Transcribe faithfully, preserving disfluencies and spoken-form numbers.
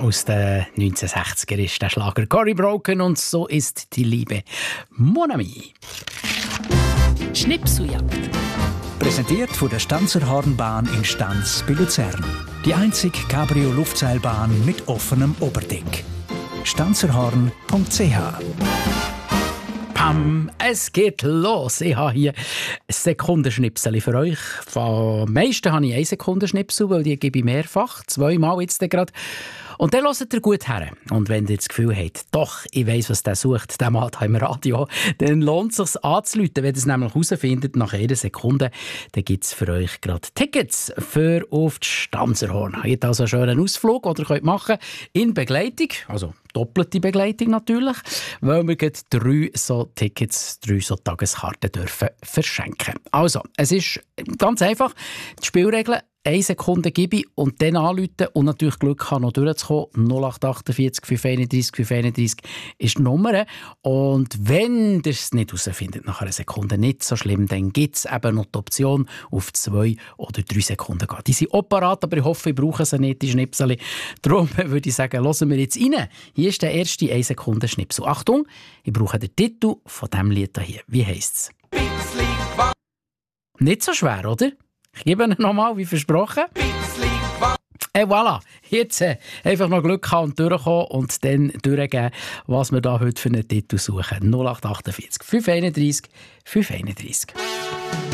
aus den neunzehnhundertsechziger ist der Schlager Cory Broken und so ist die Liebe. Mon ami. Schnipseljagd. Präsentiert von der Stanzerhornbahn in Stanz bei Luzern. Die einzige Cabrio-Luftseilbahn mit offenem Oberdeck. stanzerhorn punkt c h. Pam, es geht los. Ich habe hier ein Sekundenschnipsel für euch. Am meisten habe ich ein Sekundenschnipsel, weil die gebe ich mehrfach, zweimal jetzt gerade. Und dann hört ihr gut her. Und wenn ihr das Gefühl habt, doch, ich weiss, was der sucht, der Mann im Radio, dann lohnt es sich anzurufen. Wenn ihr es nämlich herausfindet, nach jeder Sekunde, dann gibt es für euch gerade Tickets für auf die Stanzerhorn. Ihr habt also schon einen Ausflug oder könnt machen in Begleitung, also doppelte Begleitung natürlich, weil wir gerade drei so Tickets, drei so Tageskarten dürfen verschenken. Also, es ist ganz einfach, die Spielregeln: eine Sekunde gebe ich und dann anrufen und natürlich Glück haben, noch durchzukommen. null acht achtundvierzig fünf einunddreissig fünf einunddreissig ist die Nummer. Und wenn ihr es nicht herausfindet, nach einer Sekunde nicht so schlimm, dann gibt es eben noch die Option, auf zwei oder drei Sekunden zu gehen. Die sind auch parat, aber ich hoffe, ich brauche sie nicht, die Schnipsel. Darum würde ich sagen, hören wir jetzt rein. Hier ist der erste eine Sekunde Schnipsel. Achtung, ich brauche den Titel von diesem Lied hier. Wie heisst es? Nicht so schwer, oder? Ich gebe Ihnen nochmal, wie versprochen. Et voilà, jetzt äh, einfach noch Glück haben und durchkommen und dann durchgeben, was wir da heute für einen Titel suchen. null acht achtundvierzig fünf einunddreissig fünf einunddreissig.